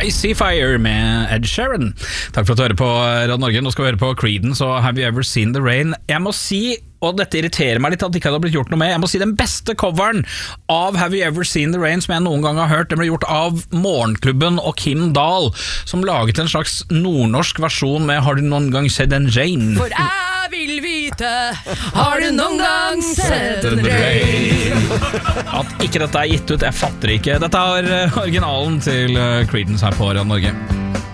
Icy Fire med Ed Sheeran. Takk for at du hører på Radio Norge. Nå skal vi høre på Creedence og Have You Ever Seen The Rain. Jeg må si, og dette irriterer meg litt at det ikke hadde blitt gjort noe med, jeg må si den beste coveren av Have You Ever Seen The Rain som jeg noen gang har hørt, den ble gjort av Morgenklubben og Kim Dahl, som laget en slags nordnorsk versjon med Har du noen gang sett en Jane? For jeg vil vite, har du noen gang sett en rain? At ikke dette er gitt ut, jeg fatter ikke. Dette er originalen til Creedence her på Radio Norge.